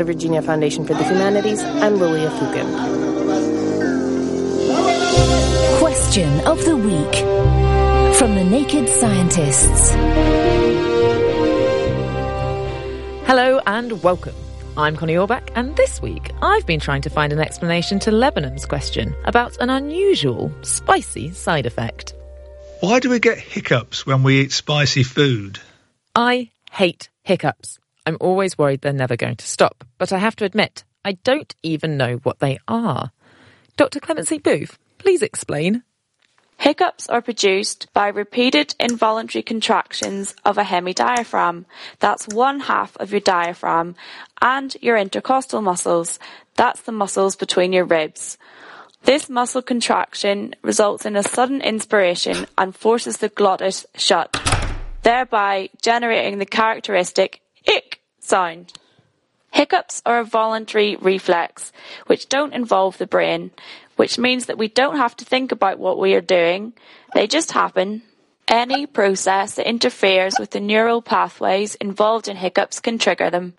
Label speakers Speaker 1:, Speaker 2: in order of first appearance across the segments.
Speaker 1: The Virginia Foundation for the Humanities, I'm Lilia Fukin.
Speaker 2: Question of the week from the Naked Scientists.
Speaker 3: Hello and welcome. I'm Connie Orbach, and this week I've been trying to find an explanation to Lebanon's question about an unusual, spicy side effect.
Speaker 4: Why do we get hiccups when we eat spicy food?
Speaker 3: I hate hiccups. I'm always worried they're never going to stop, but I have to admit, I don't even know what they are. Dr. Clemency Booth, please explain.
Speaker 5: Hiccups are produced by repeated involuntary contractions of a hemidiaphragm, that's one half of your diaphragm, and your intercostal muscles, that's the muscles between your ribs. This muscle contraction results in a sudden inspiration and forces the glottis shut, thereby generating the characteristic ick sound. Hiccups are a voluntary reflex, which don't involve the brain, which means that we don't have to think about what we are doing. They just happen. Any process that interferes with the neural pathways involved in hiccups can trigger them.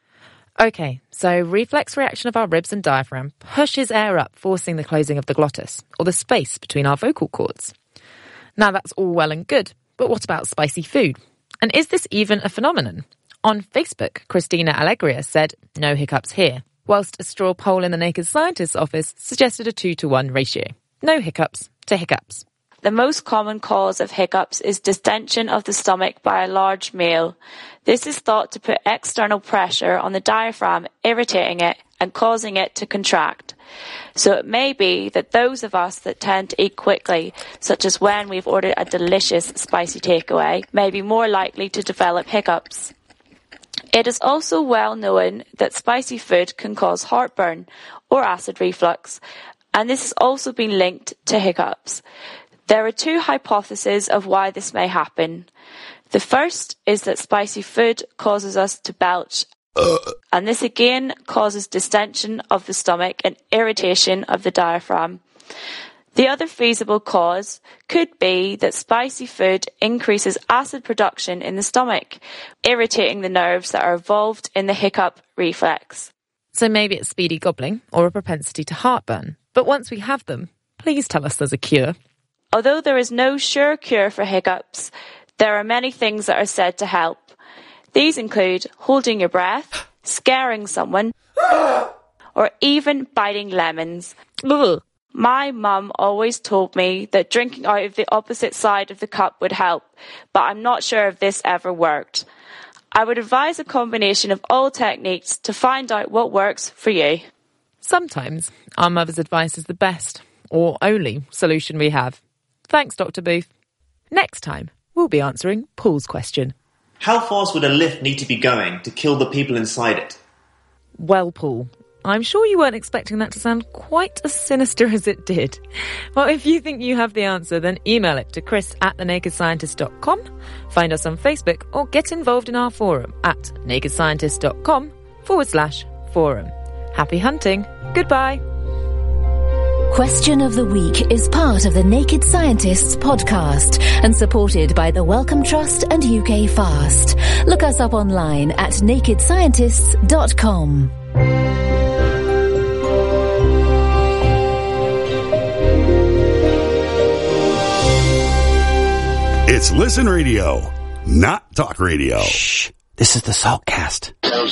Speaker 3: OK, so reflex reaction of our ribs and diaphragm pushes air up, forcing the closing of the glottis, or the space between our vocal cords. Now that's all well and good, but what about spicy food? And is this even a phenomenon? On Facebook, Christina Allegria said, no hiccups here, whilst a straw poll in the Naked Scientist's office suggested a 2-to-1 ratio. No hiccups to hiccups.
Speaker 5: The most common cause of hiccups is distension of the stomach by a large meal. This is thought to put external pressure on the diaphragm, irritating it and causing it to contract. So it may be that those of us that tend to eat quickly, such as when we've ordered a delicious spicy takeaway, may be more likely to develop hiccups. It is also well known that spicy food can cause heartburn or acid reflux, and this has also been linked to hiccups. There are two hypotheses of why this may happen. The first is that spicy food causes us to belch, and this again causes distension of the stomach and irritation of the diaphragm. The other feasible cause could be that spicy food increases acid production in the stomach, irritating the nerves that are involved in the hiccup reflex.
Speaker 3: So maybe it's speedy gobbling or a propensity to heartburn. But once we have them, please tell us there's a cure.
Speaker 5: Although there is no sure cure for hiccups, there are many things that are said to help. These include holding your breath, scaring someone, or even biting lemons.
Speaker 3: Ugh.
Speaker 5: My mum always told me that drinking out of the opposite side of the cup would help, but I'm not sure if this ever worked. I would advise a combination of all techniques to find out what works for you.
Speaker 3: Sometimes our mother's advice is the best, or only, solution we have. Thanks, Dr. Booth. Next time, we'll be answering Paul's question.
Speaker 6: How fast would a lift need to be going to kill the people inside it?
Speaker 3: Well, Paul, I'm sure you weren't expecting that to sound quite as sinister as it did. Well, if you think you have the answer, then email it to chris@thenakedscientist.com, find us on Facebook, or get involved in our forum at nakedscientist.com/forum. Happy hunting. Goodbye.
Speaker 2: Question of the Week is part of the Naked Scientists podcast and supported by the Wellcome Trust and UK Fast. Look us up online at nakedscientists.com.
Speaker 7: It's Listen Radio, not Talk Radio.
Speaker 8: Shh. This is the Saltcast.